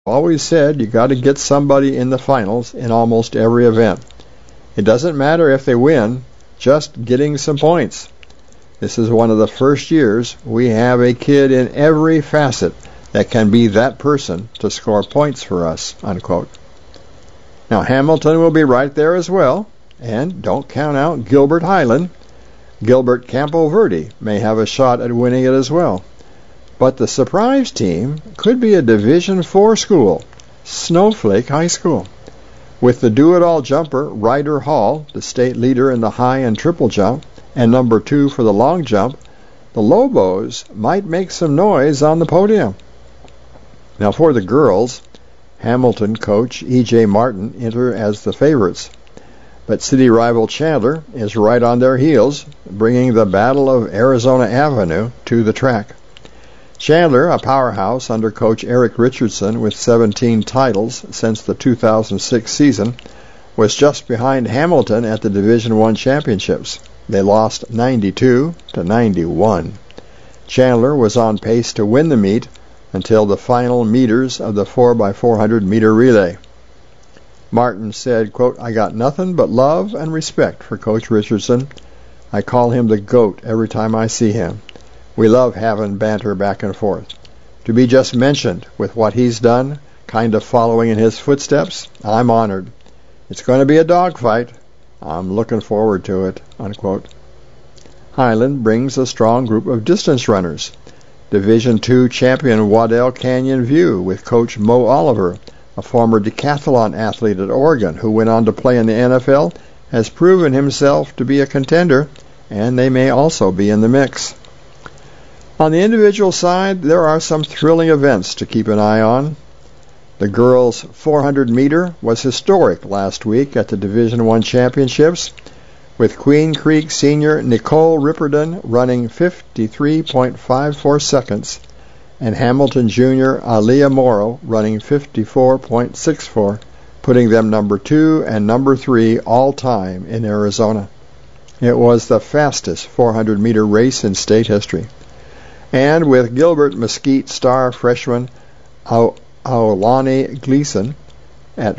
always said you got to get somebody in the finals in almost every event. It doesn't matter if they win, just getting some points. This is one of the first years we have a kid in every facet that can be that person to score points for us," unquote. Now Hamilton will be right there as well, and don't count out Gilbert Highland. Gilbert Campo Verde may have a shot at winning it as well. But the surprise team could be a Division IV school, Snowflake High School. With the do-it-all jumper Ryder Hall, the state leader in the high and triple jump, and number 2 for the long jump, the Lobos might make some noise on the podium. Now for the girls, Hamilton coach E.J. Martin enter as the favorites. But city rival Chandler is right on their heels, bringing the Battle of Arizona Avenue to the track. Chandler, a powerhouse under coach Eric Richardson with 17 titles since the 2006 season, was just behind Hamilton at the Division I championships. They lost 92-91. Chandler was on pace to win the meet until the final meters of the 4x400 meter relay. Martin said, quote, "I got nothing but love and respect for Coach Richardson. I call him the GOAT every time I see him. We love having banter back and forth. To be just mentioned with what he's done, kind of following in his footsteps, I'm honored. It's going to be a dogfight. I'm looking forward to it," unquote. Highland brings a strong group of distance runners. Division II champion Waddell Canyon View with coach Mo Oliver, a former decathlon athlete at Oregon who went on to play in the NFL, has proven himself to be a contender, and they may also be in the mix. On the individual side, there are some thrilling events to keep an eye on. The girls' 400 meter was historic last week at the Division I championships, with Queen Creek senior Nicole Ripperdon running 53.54 seconds and Hamilton junior Aaliyah Morrow running 54.64, putting them number 2 and number 3 all-time in Arizona. It was the fastest 400-meter race in state history. And with Gilbert Mesquite star freshman Aulani Gleason at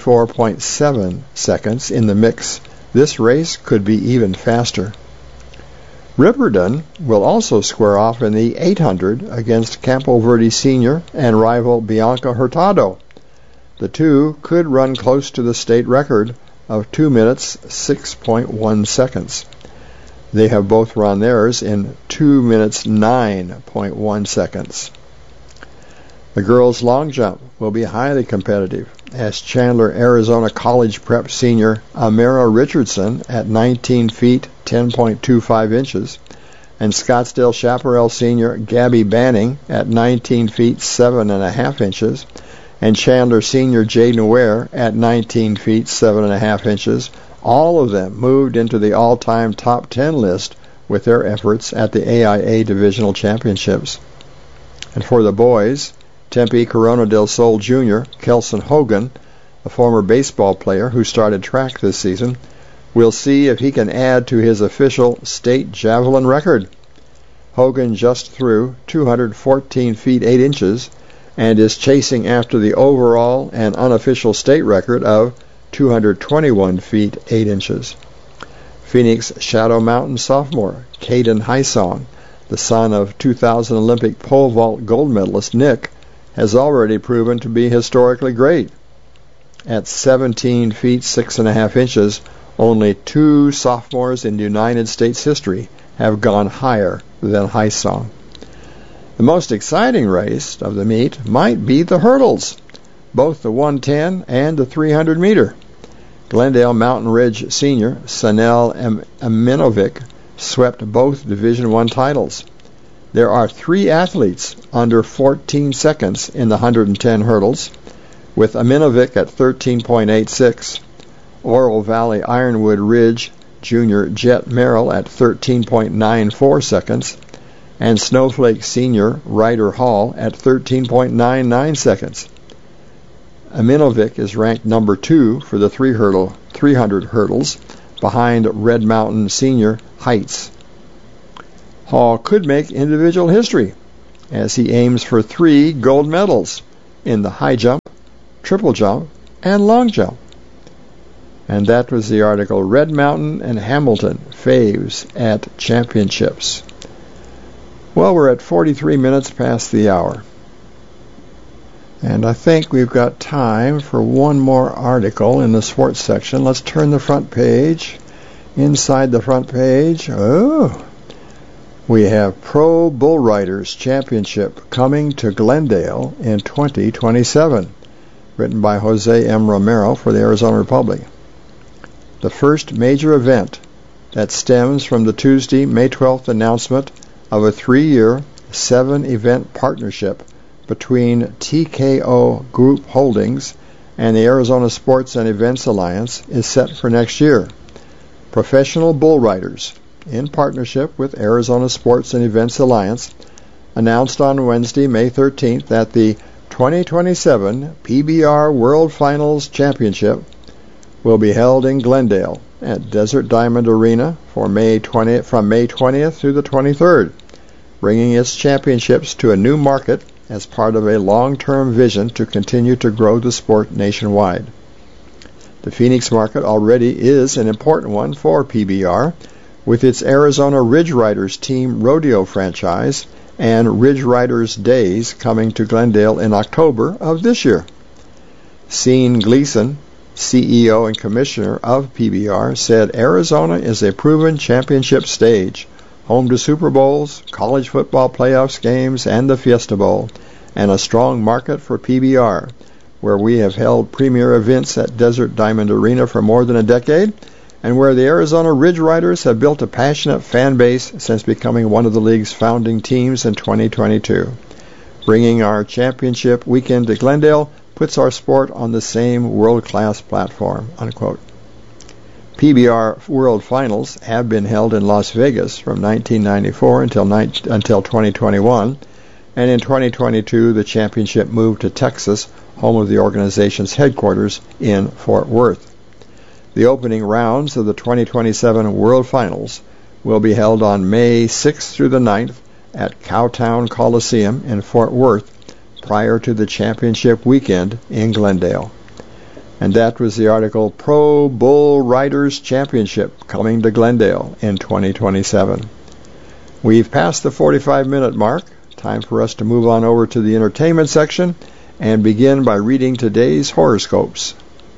54.7 seconds in the mix, this race could be even faster. Ripperdon will also square off in the 800 against Campo Verde senior and rival Bianca Hurtado. The two could run close to the state record of 2 minutes 6.1 seconds. They have both run theirs in 2 minutes 9.1 seconds. The girls' long jump will be highly competitive, as Chandler, Arizona College Prep senior Amira Richardson at 19 feet 10.25 inches and Scottsdale Chaparral senior Gabby Banning at 19 feet 7.5 inches and Chandler senior Jaden Ware at 19 feet 7.5 inches. All of them moved into the all-time top 10 list with their efforts at the AIA Divisional Championships. And for the boys, Tempe Corona del Sol Jr. Kelson Hogan, a former baseball player who started track this season, will see if he can add to his official state javelin record. Hogan just threw 214 feet 8 inches and is chasing after the overall and unofficial state record of 221 feet 8 inches. Phoenix Shadow Mountain sophomore Caden Hysong, the son of 2000 Olympic pole vault gold medalist Nick, has already proven to be historically great. At 17 feet 6.5 inches, only 2 sophomores in United States history have gone higher than Hysong. The most exciting race of the meet might be the hurdles, both the 110 and the 300 meter. Glendale Mountain Ridge senior Sanel Aminovic swept both Division I titles. There are 3 athletes under 14 seconds in the 110 hurdles, with Aminovic at 13.86, Oro Valley Ironwood Ridge junior Jet Merrill at 13.94 seconds, and Snowflake senior Ryder Hall at 13.99 seconds. Aminovic is ranked number 2 for the 300 hurdles, behind Red Mountain senior Heights. Hall could make individual history, as he aims for 3 gold medals, in the high jump, triple jump, and long jump. And that was the article, Red Mountain and Hamilton Faves at Championships. Well, we're at 43 minutes past the hour. And I think we've got time for one more article in the sports section. Let's turn the front page. Inside the front page, we have Pro Bull Riders Championship coming to Glendale in 2027, written by Jose M. Romero for the Arizona Republic. The first major event that stems from the Tuesday, May 12th announcement of a 3-year, 7-event partnership between TKO Group Holdings and the Arizona Sports and Events Alliance is set for next year. Professional bull riders, in partnership with Arizona Sports and Events Alliance, announced on Wednesday, May 13th, that the 2027 PBR World Finals Championship will be held in Glendale at Desert Diamond Arena from May 20th through the 23rd, bringing its championships to a new market as part of a long-term vision to continue to grow the sport nationwide. The Phoenix market already is an important one for PBR, with its Arizona Ridge Riders Team Rodeo franchise and Ridge Riders Days coming to Glendale in October of this year. Sean Gleason, CEO and Commissioner of PBR, said Arizona is a proven championship stage, home to Super Bowls, college football playoffs games, and the Fiesta Bowl, and a strong market for PBR, where we have held premier events at Desert Diamond Arena for more than a decade, and where the Arizona Ridge Riders have built a passionate fan base since becoming one of the league's founding teams in 2022. Bringing our championship weekend to Glendale puts our sport on the same world-class platform, unquote. PBR World Finals have been held in Las Vegas from 1994 until 2021, and in 2022 the championship moved to Texas, home of the organization's headquarters in Fort Worth. The opening rounds of the 2027 World Finals will be held on May 6th through the 9th at Cowtown Coliseum in Fort Worth, prior to the championship weekend in Glendale. And that was the article, Pro Bull Riders Championship coming to Glendale in 2027. We've passed the 45-minute mark. Time for us to move on over to the entertainment section and begin by reading today's horoscopes.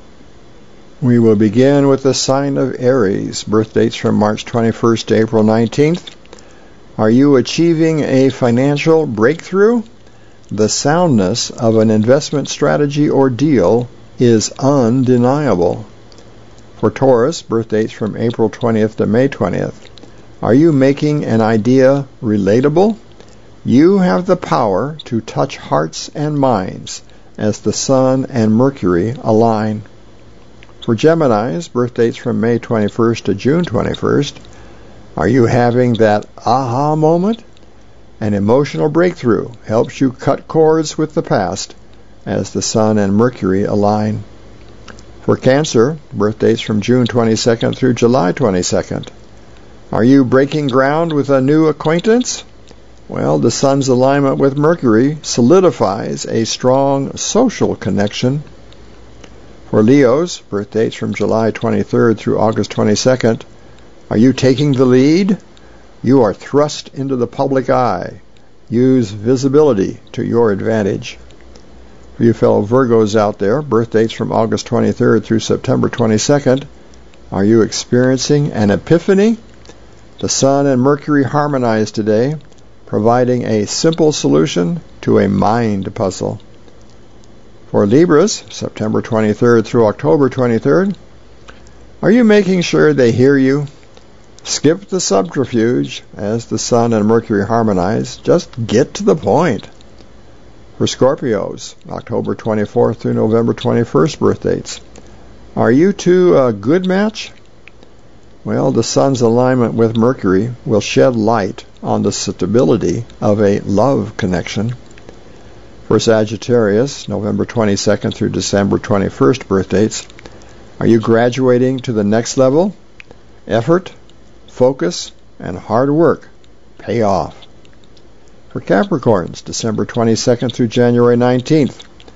We will begin with the sign of Aries, birth dates from March 21st to April 19th. Are you achieving a financial breakthrough? The soundness of an investment strategy or deal is undeniable. For Taurus, birth dates from April 20th to May 20th. Are you making an idea relatable? You have the power to touch hearts and minds as the Sun and Mercury align. For Geminis, birth dates from May 21st to June 21st. Are you having that aha moment? An emotional breakthrough helps you cut cords with the past as the Sun and Mercury align. For Cancer, birth dates from June 22nd through July 22nd. Are you breaking ground with a new acquaintance? Well, the Sun's alignment with Mercury solidifies a strong social connection. For Leos, birth dates from July 23rd through August 22nd. Are you taking the lead? You are thrust into the public eye. Use visibility to your advantage. For you fellow Virgos out there, birth dates from August 23rd through September 22nd. Are you experiencing an epiphany? The Sun and Mercury harmonize today, providing a simple solution to a mind puzzle. For Libras, September 23rd through October 23rd, are you making sure they hear you? Skip the subterfuge as the Sun and Mercury harmonize. Just get to the point. For Scorpios, October 24th through November 21st birth dates. Are you two a good match? Well, the Sun's alignment with Mercury will shed light on the stability of a love connection. For Sagittarius, November 22nd through December 21st birth dates. Are you graduating to the next level? Effort, focus, and hard work pay off. For Capricorns, December 22nd through January 19th.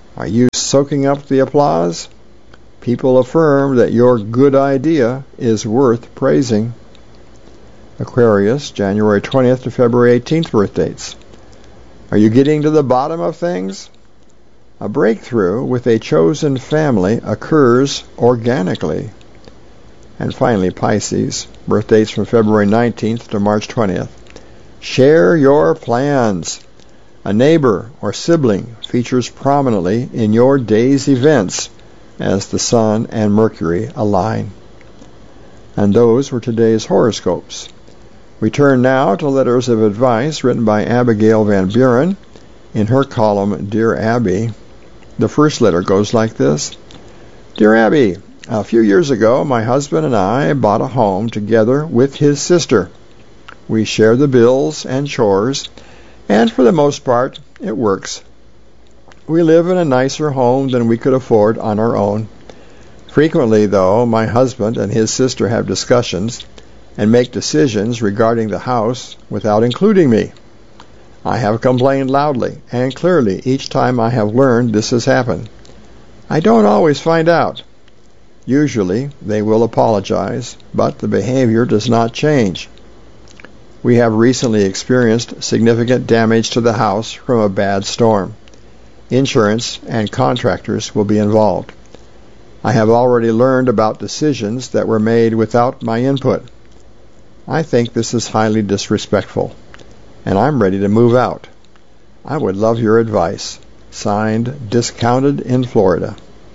Are you soaking up the applause? People affirm that your good idea is worth praising. Aquarius, January 20th to February 18th birth dates. Are you getting to the bottom of things? A breakthrough with a chosen family occurs organically. And finally, Pisces, birth dates from February 19th to March 20th. Share your plans. A neighbor or sibling features prominently in your day's events as the Sun and Mercury align. And those were today's horoscopes. We turn now to letters of advice written by Abigail Van Buren in her column, Dear Abby. The first letter goes like this. Dear Abby, a few years ago, my husband and I bought a home together with his sister. We share the bills and chores, and for the most part, it works. We live in a nicer home than we could afford on our own. Frequently, though, my husband and his sister have discussions and make decisions regarding the house without including me. I have complained loudly and clearly each time I have learned this has happened. I don't always find out. Usually, they will apologize, but the behavior does not change. We have recently experienced significant damage to the house from a bad storm. Insurance and contractors will be involved. I have already learned about decisions that were made without my input. I think this is highly disrespectful, and I'm ready to move out. I would love your advice. Signed, Discounted in Florida.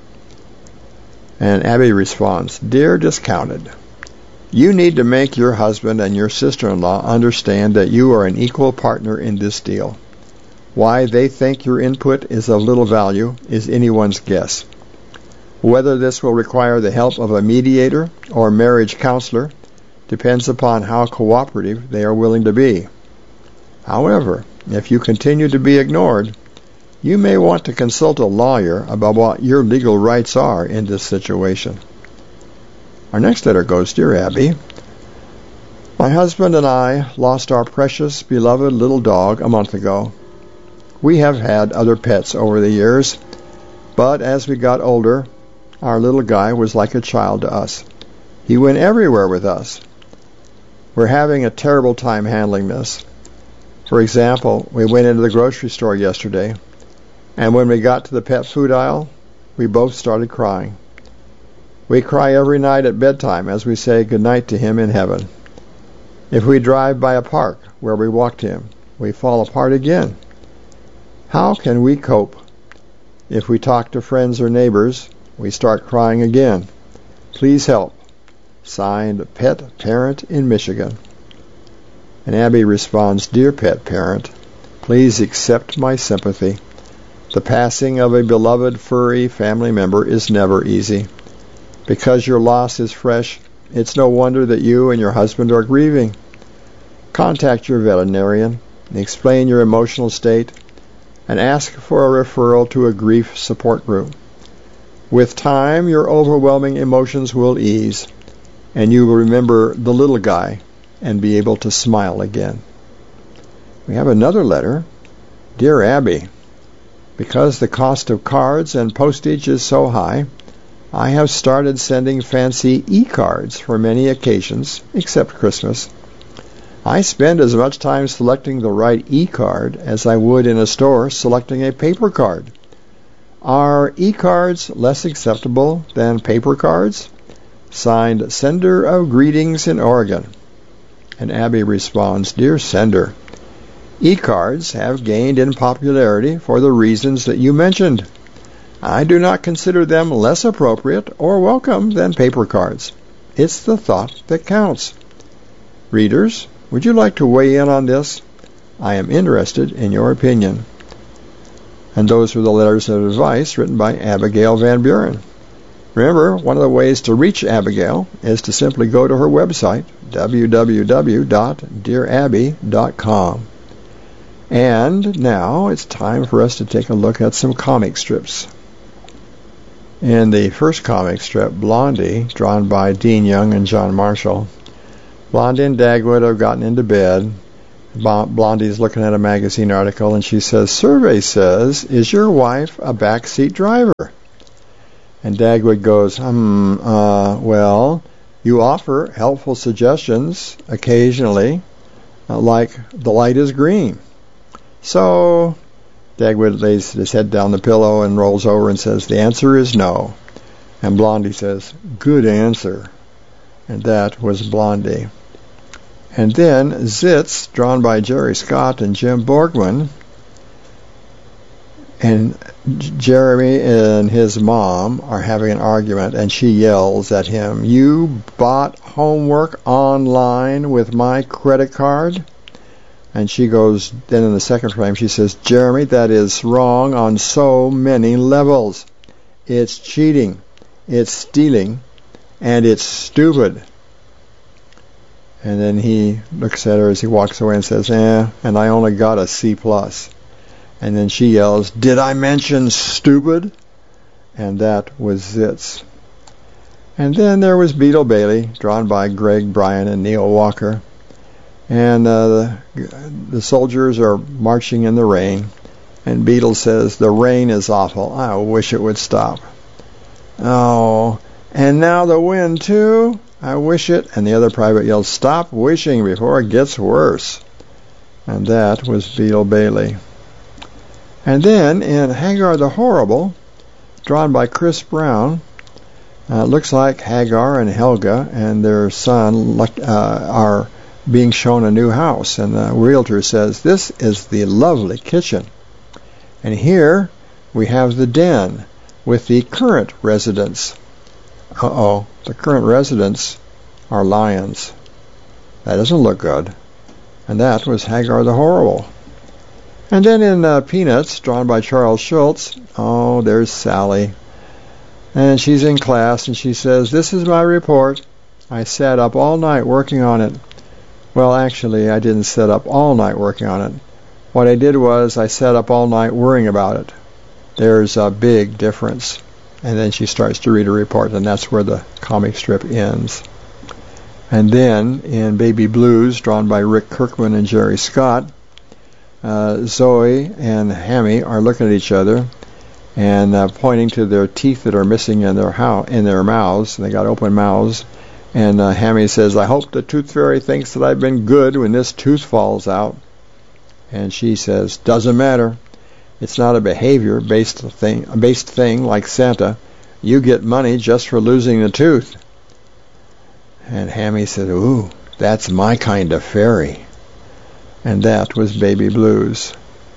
And Abby responds, Dear Discounted, you need to make your husband and your sister-in-law understand that you are an equal partner in this deal. Why they think your input is of little value is anyone's guess. Whether this will require the help of a mediator or marriage counselor depends upon how cooperative they are willing to be. However, if you continue to be ignored, you may want to consult a lawyer about what your legal rights are in this situation. Our next letter goes, Dear Abby, my husband and I lost our precious, beloved little dog a month ago. We have had other pets over the years, but as we got older, our little guy was like a child to us. He went everywhere with us. We're having a terrible time handling this. For example, we went into the grocery store yesterday, and when we got to the pet food aisle, we both started crying. We cry every night at bedtime as we say goodnight to him in heaven. If we drive by a park where we walked him, we fall apart again. How can we cope? If we talk to friends or neighbors, we start crying again. Please help. Signed, Pet Parent in Michigan. And Abby responds, Dear Pet Parent, please accept my sympathy. The passing of a beloved furry family member is never easy. Because your loss is fresh, it's no wonder that you and your husband are grieving. Contact your veterinarian, explain your emotional state, and ask for a referral to a grief support group. With time, your overwhelming emotions will ease, and you will remember the little guy and be able to smile again. We have another letter. Dear Abby, because the cost of cards and postage is so high, I have started sending fancy e-cards for many occasions, except Christmas. I spend as much time selecting the right e-card as I would in a store selecting a paper card. Are e-cards less acceptable than paper cards? Signed, Sender of Greetings in Oregon. And Abby responds, Dear Sender, e-cards have gained in popularity for the reasons that you mentioned. I do not consider them less appropriate or welcome than paper cards. It's the thought that counts. Readers, would you like to weigh in on this? I am interested in your opinion. And those were the letters of advice written by Abigail Van Buren. Remember, one of the ways to reach Abigail is to simply go to her website, www.dearabby.com. And now it's time for us to take a look at some comic strips. In the first comic strip, Blondie, drawn by Dean Young and John Marshall, Blondie and Dagwood have gotten into bed, Blondie's looking at a magazine article, and she says, "Survey says, is your wife a backseat driver?" And Dagwood goes, well, you offer helpful suggestions occasionally, like the light is green. So Dagwood lays his head down the pillow and rolls over and says, the answer is no. And Blondie says, good answer. And that was Blondie. And then Zitz, drawn by Jerry Scott and Jim Borgman, and Jeremy and his mom are having an argument, and she yells at him, "You bought homework online with my credit card?" And she goes, then in the second frame, she says, "Jeremy, that is wrong on so many levels. It's cheating, it's stealing, and it's stupid." And then he looks at her as he walks away and says, and I only got a C+. And then she yells, "Did I mention stupid?" And that was Zitz. And then there was Beetle Bailey, drawn by Greg Bryan and Neil Walker. And the soldiers are marching in the rain. And Beetle says, "The rain is awful. I wish it would stop." "Oh, and now the wind too? I wish it." And the other private yells, "Stop wishing before it gets worse." And that was Beetle Bailey. And then in Hagar the Horrible, drawn by Chris Brown, looks like Hagar and Helga and their son are being shown a new house. And the realtor says, "This is the lovely kitchen." And here we have the den with the current residents. The current residents are lions. That doesn't look good. And that was Hagar the Horrible. And then in Peanuts, drawn by Charles Schultz, there's Sally. And she's in class, and she says, "This is my report. I sat up all night working on it." Well, actually, I didn't sit up all night working on it. What I did was I sat up all night worrying about it. There's a big difference. And then she starts to read a report, and that's where the comic strip ends. And then in Baby Blues, drawn by Rick Kirkman and Jerry Scott, Zoe and Hammy are looking at each other and pointing to their teeth that are missing in their mouths. They got open mouths. And Hammy says, "I hope the tooth fairy thinks that I've been good when this tooth falls out." And she says, "Doesn't matter. It's not a behavior-based thing like Santa. You get money just for losing the tooth." And Hammy said, "Ooh, that's my kind of fairy." And that was Baby Blues.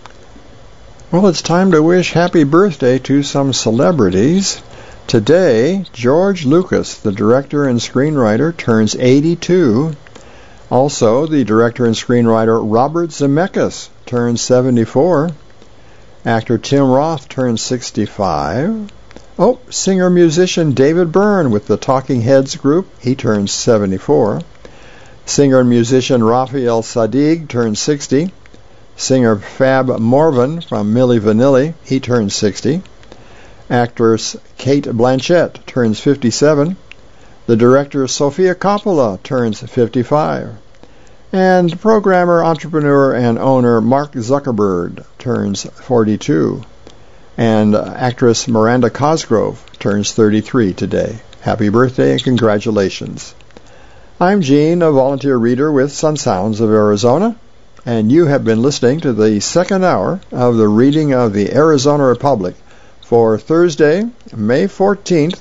Well, it's time to wish happy birthday to some celebrities. Today, George Lucas, the director and screenwriter, turns 82. Also, the director and screenwriter Robert Zemeckis turns 74. Actor Tim Roth turns 65. Singer-musician David Byrne with the Talking Heads group, he turns 74. Singer and musician Raphael Saadiq turns 60. Singer Fab Morvan from Milli Vanilli, he turns 60. Actress Cate Blanchett turns 57. The director Sofia Coppola turns 55. And programmer, entrepreneur, and owner Mark Zuckerberg turns 42. And actress Miranda Cosgrove turns 33 today. Happy birthday and congratulations. I'm Gene, a volunteer reader with Sun Sounds of Arizona, and you have been listening to the second hour of the reading of the Arizona Republic for Thursday, May 14th,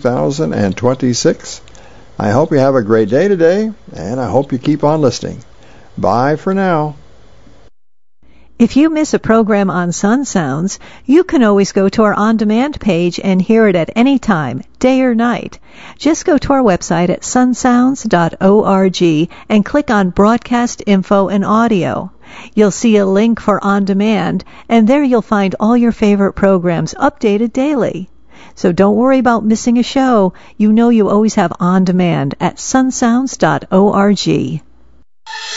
2026. I hope you have a great day today, and I hope you keep on listening. Bye for now. If you miss a program on Sun Sounds, you can always go to our on-demand page and hear it at any time, day or night. Just go to our website at sunsounds.org and click on Broadcast Info and Audio. You'll see a link for On Demand, and there you'll find all your favorite programs updated daily. So don't worry about missing a show. You know you always have On Demand at sunsounds.org.